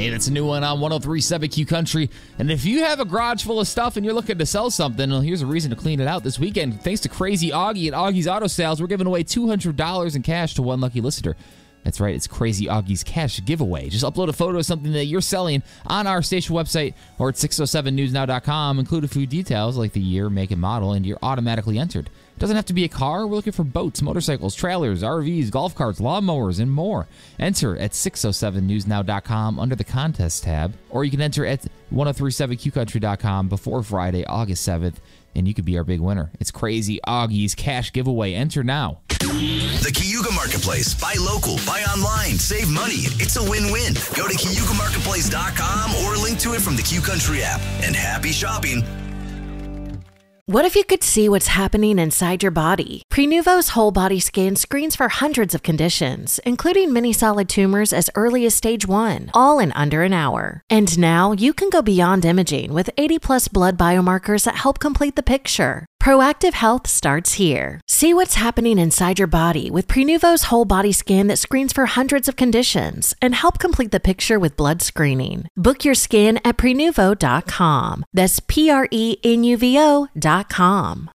Hey, that's a new one on 103.7 Q Country. And if you have a garage full of stuff and you're looking to sell something, well, here's a reason to clean it out this weekend. Thanks to Crazy Augie at Augie's Auto Sales, we're giving away $200 in cash to one lucky listener. That's right, it's Crazy Augie's cash giveaway. Just upload a photo of something that you're selling on our station website or at 607newsnow.com. Include a few details like the year, make, and model, and you're automatically entered. It doesn't have to be a car. We're looking for boats, motorcycles, trailers, RVs, golf carts, lawnmowers, and more. Enter at 607newsnow.com under the contest tab, or you can enter at 1037qcountry.com before Friday, August 7th, and you could be our big winner. It's Crazy Augie's cash giveaway. Enter now. The Cayuga Marketplace. Buy local, buy online, save money. It's a win-win. Go to CayugaMarketplace.com or link to it from the Q Country app. And happy shopping. What if you could see what's happening inside your body? Prenuvo's whole body scan screens for hundreds of conditions, including many solid tumors as early as stage 1, all in under an hour. And now you can go beyond imaging with 80+ blood biomarkers that help complete the picture. Proactive health starts here. See what's happening inside your body with Prenuvo's whole body scan that screens for hundreds of conditions and help complete the picture with blood screening. Book your scan at Prenuvo.com. That's Prenuvo.com.